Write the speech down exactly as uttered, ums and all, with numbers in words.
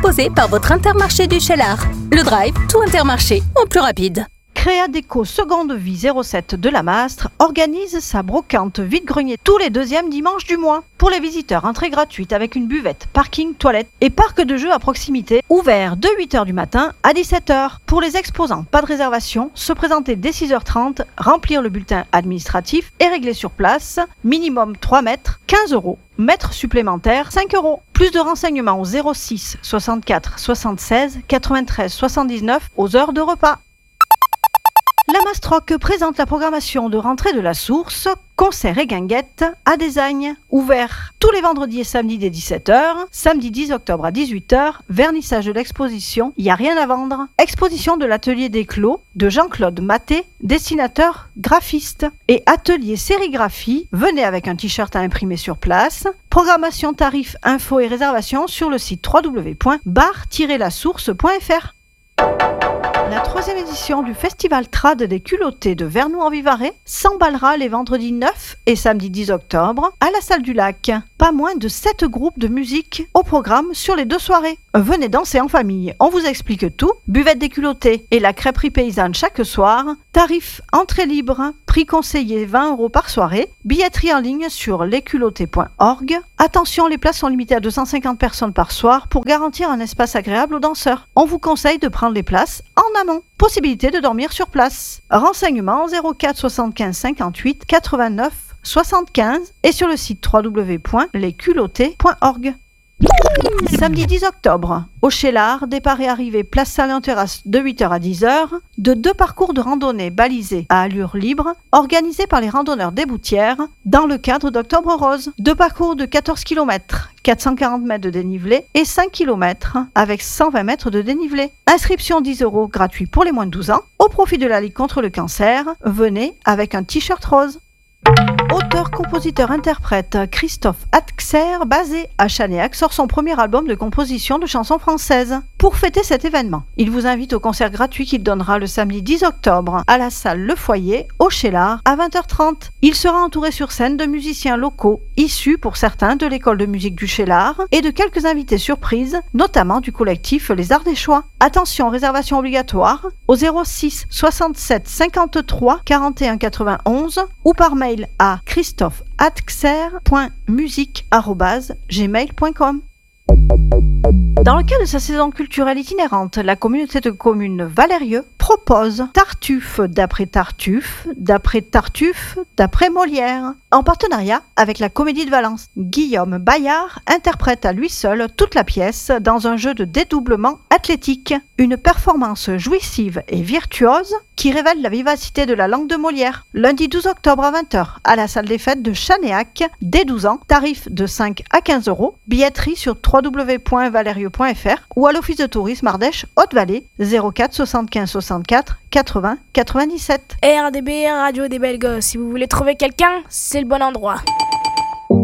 proposé par votre Intermarché du Cheylard. Le drive, tout Intermarché, en plus rapide. Créadeco Seconde Vie zéro sept de la Mastre organise sa brocante vide-grenier tous les deuxièmes dimanches du mois. Pour les visiteurs, entrée gratuite avec une buvette, parking, toilette et parc de jeux à proximité, ouvert de huit heures du matin à dix-sept heures. Pour les exposants, pas de réservation, se présenter dès six heures trente, remplir le bulletin administratif et régler sur place, minimum trois mètres, quinze euros. Mètres supplémentaires, cinq euros. Plus de renseignements au zéro six soixante-quatre soixante-seize quatre-vingt-treize soixante-dix-neuf aux heures de repas. La Mastroc présente la programmation de rentrée de la Source, concerts et guinguettes à Désagne, ouvert tous les vendredis et samedis dès dix-sept heures, samedi dix octobre à dix-huit heures, vernissage de l'exposition « Y a rien à vendre », exposition de l'atelier des Clos de Jean-Claude Maté, dessinateur graphiste, et atelier sérigraphie, venez avec un t-shirt à imprimer sur place, programmation, tarifs, infos et réservations sur le site w w w point bar tiret la source point f r. La troisième édition du Festival Trad des Culottés de Vernoux-en-Vivarais s'emballera les vendredis neuf et samedi dix octobre à la Salle du Lac. Pas moins de sept groupes de musique au programme sur les deux soirées. Venez danser en famille, on vous explique tout. Buvette des culottés et la crêperie paysanne chaque soir. Tarif entrée libre, prix conseillé vingt euros par soirée. Billetterie en ligne sur lesculottés point org. Attention, les places sont limitées à deux cent cinquante personnes par soir pour garantir un espace agréable aux danseurs. On vous conseille de prendre les places en amont. Possibilité de dormir sur place. Renseignements zéro quatre soixante-quinze cinquante-huit quatre-vingt-neuf soixante-quinze et sur le site w w w point lesculottés point org. Samedi dix octobre, au Cheylard, départ et arrivée place Salon-Terrasse de huit heures à dix heures, de deux parcours de randonnée balisés à allure libre, organisés par les randonneurs des Boutières, dans le cadre d'Octobre Rose. Deux parcours de quatorze kilomètres, quatre cent quarante mètres de dénivelé et cinq kilomètres avec cent vingt mètres de dénivelé. Inscription dix euros gratuit pour les moins de douze ans, au profit de la Ligue contre le cancer. Venez avec un t-shirt rose. Auteur, compositeur, interprète, Christophe Atxer, basé à Chanéac, sort son premier album de composition de chansons françaises. Pour fêter cet événement, il vous invite au concert gratuit qu'il donnera le samedi dix octobre à la salle Le Foyer, au Cheylard, à vingt heures trente. Il sera entouré sur scène de musiciens locaux, issus pour certains de l'école de musique du Cheylard, et de quelques invités surprises, notamment du collectif Les Arts des Choix. Attention, réservation obligatoire au zéro six soixante-sept cinquante-trois quarante et un quatre-vingt-onze ou par mail à christophe atxer point musique arobase gmail point com. Dans le cadre de sa saison culturelle itinérante, la communauté de communes Valérieux propose Tartuffe d'après Tartuffe, d'après Tartuffe, d'après Molière, en partenariat avec la Comédie de Valence. Guillaume Bayard interprète à lui seul toute la pièce dans un jeu de dédoublement athlétique. Une performance jouissive et virtuose qui révèle la vivacité de la langue de Molière. Lundi douze octobre à vingt heures à la salle des fêtes de Chanéac, dès douze ans, tarif de cinq à quinze euros, billetterie sur w w w point valérieux point f r ou à l'office de tourisme Ardèche Haute-Vallée zéro quatre soixante-quinze soixante-quatre quatre-vingts quatre-vingt-dix-sept. R D B, Radio des Belles Gosses, si vous voulez trouver quelqu'un, c'est le bon endroit.